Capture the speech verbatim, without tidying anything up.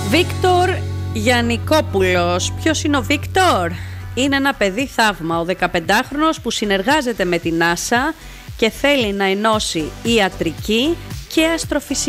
Βίκτορ Γιαννικόπουλος. Ποιος είναι ο Βίκτορ? Είναι ένα παιδί θαύμα, ο δεκαπεντάχρονος που συνεργάζεται με την NASA και θέλει να ενώσει ιατρική και αστροφυσική.